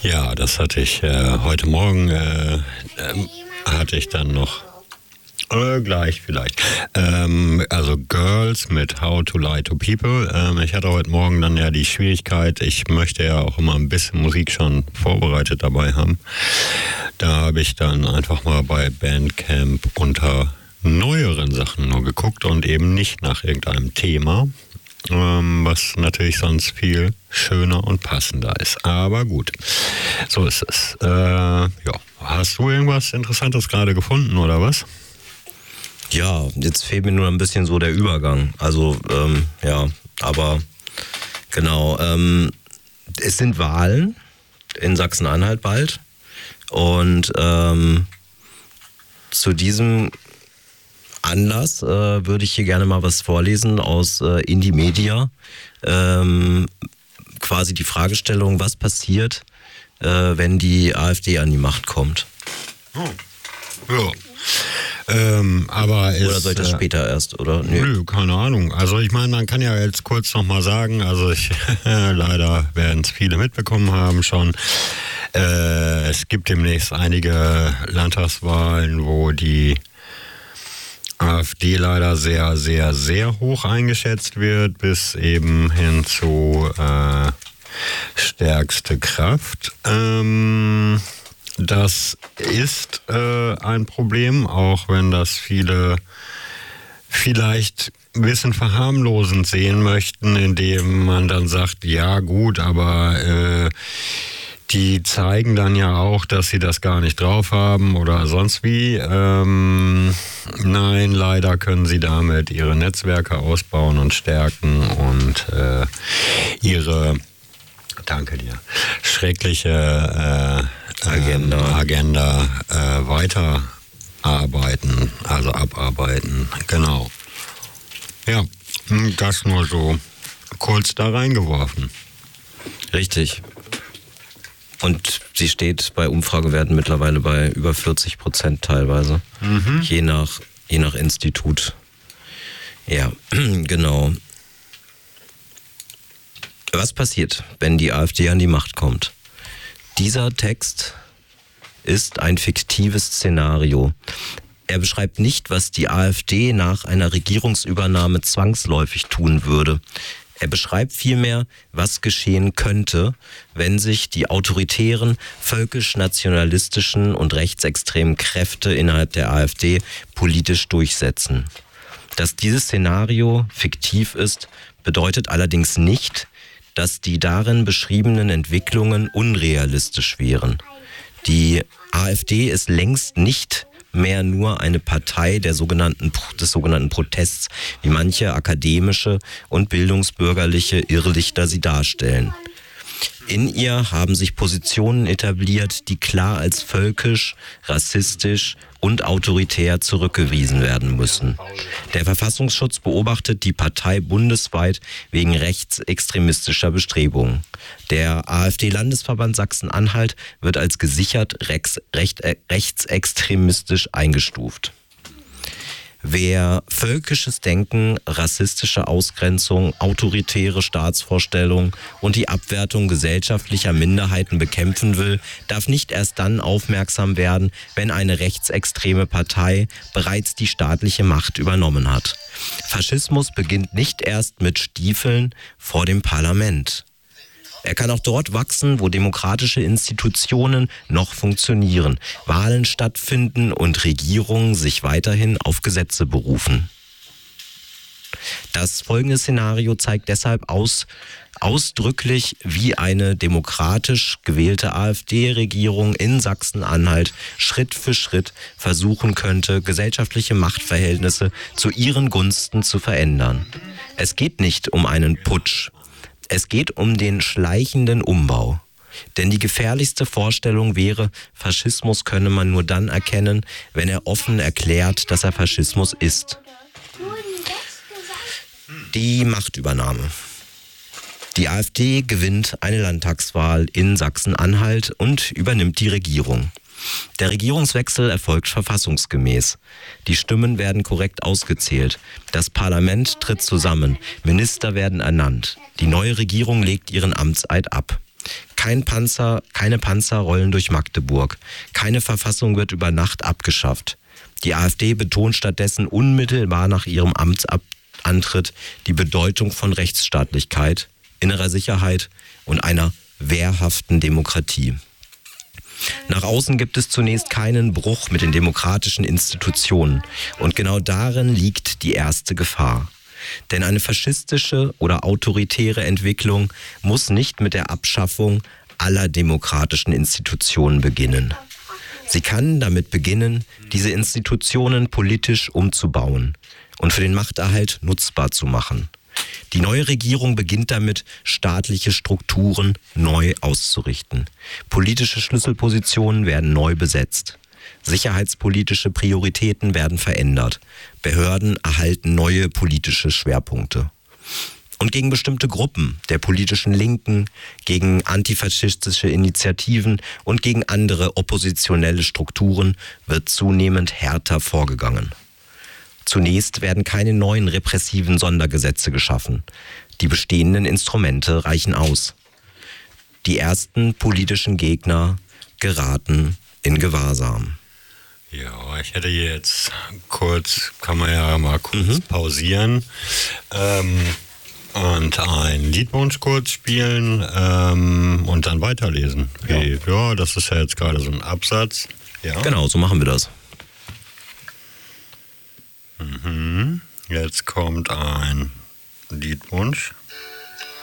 Ja, das hatte ich heute Morgen, hatte ich dann noch. Gleich vielleicht. Also Girls mit How to Lie to People. Ich hatte heute Morgen dann ja die Schwierigkeit, ich möchte ja auch immer ein bisschen Musik schon vorbereitet dabei haben. Da habe ich dann einfach mal bei Bandcamp unter neueren Sachen nur geguckt und eben nicht nach irgendeinem Thema, was natürlich sonst viel schöner und passender ist. Aber gut, so ist es. Ja, hast du irgendwas Interessantes gerade gefunden oder was? Ja, jetzt fehlt mir nur ein bisschen so der Übergang. Also, ja, aber genau. Es sind Wahlen in Sachsen-Anhalt bald. Und zu diesem Anlass würde ich hier gerne mal was vorlesen aus Indie Media. Quasi die Fragestellung, was passiert, wenn die AfD an die Macht kommt. Oh. Ja. Aber oder soll ich das später erst, oder? Nö, keine Ahnung. Also ich meine, man kann ja jetzt kurz nochmal sagen, also leider werden es viele mitbekommen haben schon. Es gibt demnächst einige Landtagswahlen, wo die AfD leider sehr, sehr, sehr hoch eingeschätzt wird, bis eben hin zu stärkste Kraft. Das ist ein Problem, auch wenn das viele vielleicht ein bisschen verharmlosend sehen möchten, indem man dann sagt, ja gut, aber die zeigen dann ja auch, dass sie das gar nicht drauf haben oder sonst wie. Nein, leider können sie damit ihre Netzwerke ausbauen und stärken und ihre, danke dir, schreckliche Agenda weiterarbeiten, also abarbeiten, genau. Ja, das nur so kurz da reingeworfen. Richtig. Und sie steht bei Umfragewerten mittlerweile bei über 40% teilweise, je nach Institut. Ja, genau. Was passiert, wenn die AfD an die Macht kommt? Dieser Text ist ein fiktives Szenario. Er beschreibt nicht, was die AfD nach einer Regierungsübernahme zwangsläufig tun würde. Er beschreibt vielmehr, was geschehen könnte, wenn sich die autoritären, völkisch-nationalistischen und rechtsextremen Kräfte innerhalb der AfD politisch durchsetzen. Dass dieses Szenario fiktiv ist, bedeutet allerdings nicht, dass die darin beschriebenen Entwicklungen unrealistisch wären. Die AfD ist längst nicht mehr nur eine Partei des sogenannten Protests, wie manche akademische und bildungsbürgerliche Irrlichter sie darstellen. In ihr haben sich Positionen etabliert, die klar als völkisch, rassistisch und autoritär zurückgewiesen werden müssen. Der Verfassungsschutz beobachtet die Partei bundesweit wegen rechtsextremistischer Bestrebungen. Der AfD-Landesverband Sachsen-Anhalt wird als gesichert rechtsextremistisch eingestuft. Wer völkisches Denken, rassistische Ausgrenzung, autoritäre Staatsvorstellungen und die Abwertung gesellschaftlicher Minderheiten bekämpfen will, darf nicht erst dann aufmerksam werden, wenn eine rechtsextreme Partei bereits die staatliche Macht übernommen hat. Faschismus beginnt nicht erst mit Stiefeln vor dem Parlament. Er kann auch dort wachsen, wo demokratische Institutionen noch funktionieren, Wahlen stattfinden und Regierungen sich weiterhin auf Gesetze berufen. Das folgende Szenario zeigt deshalb ausdrücklich, wie eine demokratisch gewählte AfD-Regierung in Sachsen-Anhalt Schritt für Schritt versuchen könnte, gesellschaftliche Machtverhältnisse zu ihren Gunsten zu verändern. Es geht nicht um einen Putsch. Es geht um den schleichenden Umbau. Denn die gefährlichste Vorstellung wäre, Faschismus könne man nur dann erkennen, wenn er offen erklärt, dass er Faschismus ist. Die Machtübernahme. Die AfD gewinnt eine Landtagswahl in Sachsen-Anhalt und übernimmt die Regierung. Der Regierungswechsel erfolgt verfassungsgemäß. Die Stimmen werden korrekt ausgezählt. Das Parlament tritt zusammen. Minister werden ernannt. Die neue Regierung legt ihren Amtseid ab. keine Panzer rollen durch Magdeburg. Keine Verfassung wird über Nacht abgeschafft. Die AfD betont stattdessen unmittelbar nach ihrem Amtsantritt die Bedeutung von Rechtsstaatlichkeit, innerer Sicherheit und einer wehrhaften Demokratie. Nach außen gibt es zunächst keinen Bruch mit den demokratischen Institutionen. Und genau darin liegt die erste Gefahr. Denn eine faschistische oder autoritäre Entwicklung muss nicht mit der Abschaffung aller demokratischen Institutionen beginnen. Sie kann damit beginnen, diese Institutionen politisch umzubauen und für den Machterhalt nutzbar zu machen. Die neue Regierung beginnt damit, staatliche Strukturen neu auszurichten. Politische Schlüsselpositionen werden neu besetzt. Sicherheitspolitische Prioritäten werden verändert. Behörden erhalten neue politische Schwerpunkte. Und gegen bestimmte Gruppen der politischen Linken, gegen antifaschistische Initiativen und gegen andere oppositionelle Strukturen wird zunehmend härter vorgegangen. Zunächst werden keine neuen repressiven Sondergesetze geschaffen. Die bestehenden Instrumente reichen aus. Die ersten politischen Gegner geraten in Gewahrsam. Ja, ich hätte jetzt kann man ja mal kurz pausieren und einen Liedwunsch kurz spielen und dann weiterlesen. Ja, das ist ja jetzt gerade so ein Absatz. Ja. Genau, so machen wir das. Jetzt kommt ein Liedwunsch.